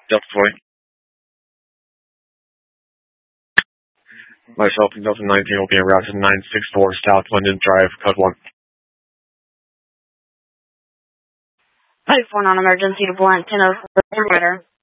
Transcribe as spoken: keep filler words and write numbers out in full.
Delta twenty. Myself and Delta nineteen will be en route to nine six four South London Drive, code one. Type four non-emergency to Blunt ten oh four,